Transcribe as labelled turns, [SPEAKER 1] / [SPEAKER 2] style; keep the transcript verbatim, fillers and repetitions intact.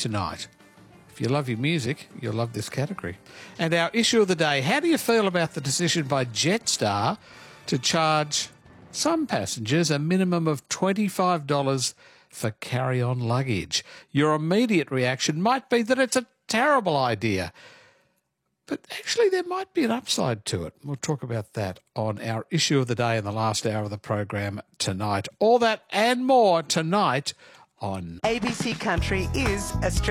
[SPEAKER 1] tonight. If you love your music, you'll love this category. And our issue of the day, how do you feel about the decision by Jetstar to charge some passengers a minimum of twenty-five dollars for carry-on luggage? Your immediate reaction might be that it's a terrible idea. But actually, there might be an upside to it. We'll talk about that on our issue of the day in the last hour of the program tonight. All that and more tonight on
[SPEAKER 2] A B C Country is Australia.